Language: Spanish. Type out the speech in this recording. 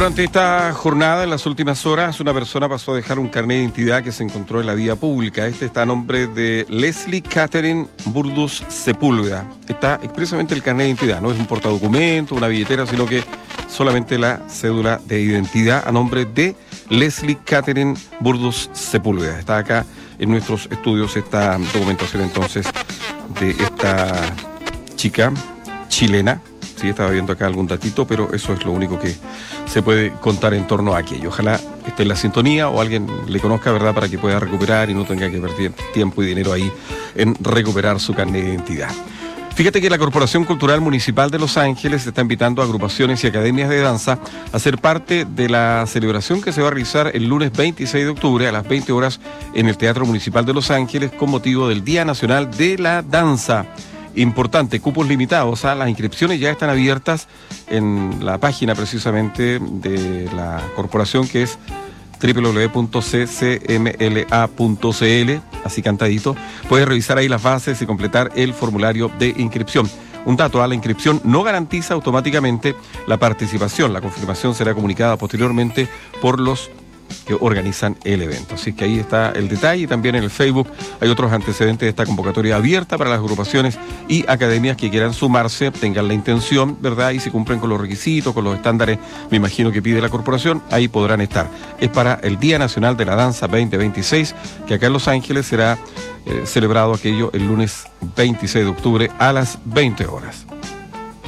Durante esta jornada, en las últimas horas, una persona pasó a dejar un carnet de identidad que se encontró en la vía pública. Este está a nombre de Leslie Catherine Burdus Sepúlveda. Está expresamente el carnet de identidad, no es un portadocumento, una billetera, sino que solamente la cédula de identidad a nombre de Leslie Catherine Burdus Sepúlveda. Está acá en nuestros estudios esta documentación entonces de esta chica chilena. Sí, estaba viendo acá algún datito, pero eso es lo único que se puede contar en torno a aquello. Ojalá esté en la sintonía o alguien le conozca, ¿verdad?, para que pueda recuperar y no tenga que perder tiempo y dinero ahí en recuperar su carnet de identidad. Fíjate que la Corporación Cultural Municipal de Los Ángeles está invitando a agrupaciones y academias de danza a ser parte de la celebración que se va a realizar el lunes 26 de octubre a las 20 horas en el Teatro Municipal de Los Ángeles con motivo del Día Nacional de la Danza. Importante, cupos limitados, las inscripciones ya están abiertas en la página precisamente de la corporación, que es www.ccmla.cl, así cantadito. Puedes revisar ahí las bases y completar el formulario de inscripción. Un dato, la inscripción no garantiza automáticamente la participación. La confirmación será comunicada posteriormente por los que organizan el evento. Así que ahí está el detalle. Y también en el Facebook hay otros antecedentes de esta convocatoria abierta para las agrupaciones y academias que quieran sumarse, tengan la intención, ¿verdad? Y si cumplen con los requisitos, con los estándares, me imagino que pide la corporación, ahí podrán estar. Es para el Día Nacional de la Danza 2026, que acá en Los Ángeles será celebrado aquello el lunes 26 de octubre a las 20 horas.